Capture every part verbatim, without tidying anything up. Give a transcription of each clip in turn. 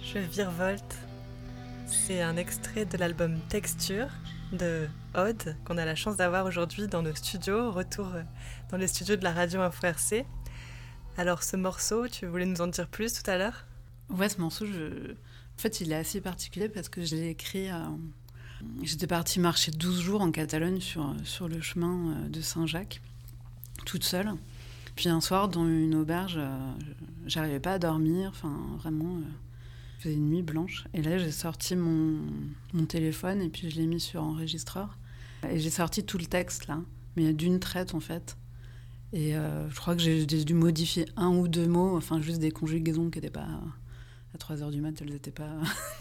Je virevolte. C'est un extrait de l'album Texture de Aude qu'on a la chance d'avoir aujourd'hui dans nos studios, retour dans les studios de la radio Info R C. Alors ce morceau, tu voulais nous en dire plus tout à l'heure ? Ouais, ce morceau, je... en fait, il est assez particulier parce que je l'ai écrit... Euh... J'étais partie marcher douze jours en Catalogne sur, sur le chemin de Saint-Jacques, toute seule. Puis un soir, dans une auberge, euh, j'arrivais pas à dormir, enfin vraiment, euh, il faisait une nuit blanche. Et là, j'ai sorti mon, mon téléphone et puis je l'ai mis sur enregistreur. Et j'ai sorti tout le texte, là, mais d'une traite, en fait. Et euh, je crois que j'ai, j'ai dû modifier un ou deux mots, enfin juste des conjugaisons qui n'étaient pas... À trois heures du mat', elles n'étaient pas...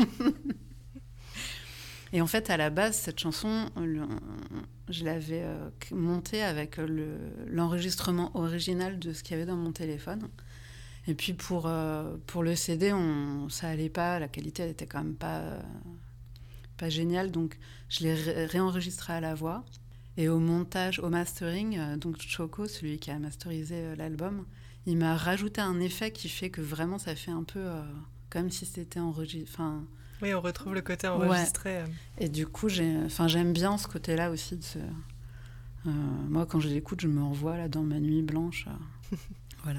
Et en fait, à la base, cette chanson, le, je l'avais euh, montée avec le, l'enregistrement original de ce qu'il y avait dans mon téléphone. Et puis pour, euh, pour le C D, on, ça allait pas, la qualité elle était quand même pas, euh, pas géniale. Donc je l'ai ré- réenregistré à la voix. Et au montage, au mastering, euh, donc Choco, celui qui a masterisé euh, l'album, il m'a rajouté un effet qui fait que vraiment ça fait un peu euh, comme si c'était enregistré. Oui, on retrouve le côté enregistré. Ouais. Et du coup, j'ai, enfin, j'aime bien ce côté-là aussi. De ce, euh, moi, quand je l'écoute, je me revois là, dans ma nuit blanche. Euh, voilà.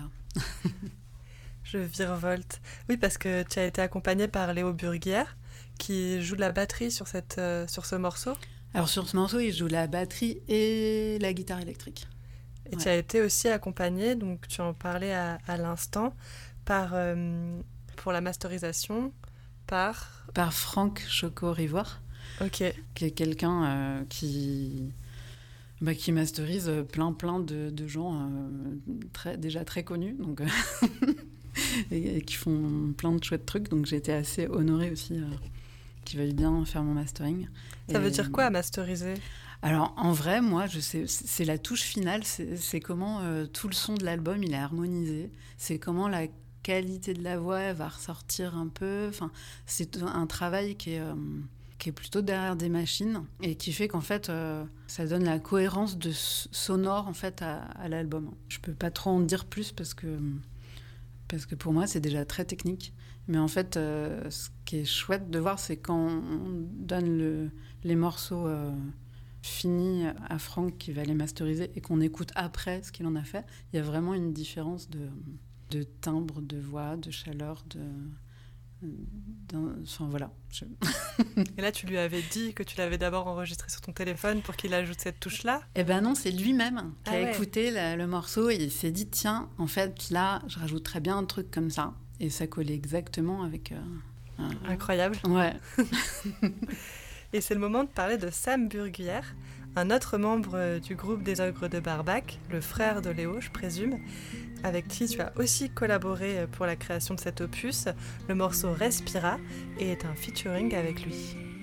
Je virevolte. Oui, parce que tu as été accompagnée par Léo Burguière, qui joue de la batterie sur, cette, euh, sur ce morceau. Alors, sur ce morceau, il joue la batterie et la guitare électrique. Et ouais. Tu as été aussi accompagnée, donc tu en parlais à, à l'instant, par, euh, pour la masterisation, par... Par Franck Choco-Rivoire, Ok. qui est quelqu'un euh, qui, bah, qui masterise plein plein de, de gens euh, très, déjà très connus, donc, euh, et, et qui font plein de chouettes trucs. Donc j'ai été assez honorée aussi euh, qu'ils veuillent bien faire mon mastering. Ça et, veut dire quoi, masteriser ? Alors en vrai, moi, je sais, c'est la touche finale, c'est, c'est comment euh, tout le son de l'album il est harmonisé, c'est comment la qualité de la voix elle va ressortir un peu. Enfin, c'est un travail qui est, euh, qui est plutôt derrière des machines et qui fait qu'en fait, euh, ça donne la cohérence de sonore en fait à, à l'album. Je peux pas trop en dire plus parce que parce que pour moi c'est déjà très technique. Mais en fait, euh, ce qui est chouette de voir, c'est quand on donne le, les morceaux euh, finis à Franck qui va les masteriser et qu'on écoute après ce qu'il en a fait, il y a vraiment une différence de de timbre, de voix, de chaleur, de... Enfin, voilà. Je... Et là, tu lui avais dit que tu l'avais d'abord enregistré sur ton téléphone pour qu'il ajoute cette touche-là ? Eh ben non, c'est lui-même qui ah a ouais. écouté la, le morceau et il s'est dit, tiens, en fait, là, je rajouterais bien un truc comme ça. Et ça collait exactement avec... Euh, un... Incroyable. Ouais. Et c'est le moment de parler de Sam Burguière, un autre membre du groupe des Ogres de Barbac, le frère de Léo, je présume, avec qui tu as aussi collaboré pour la création de cet opus. Le morceau Respira et est un featuring avec lui.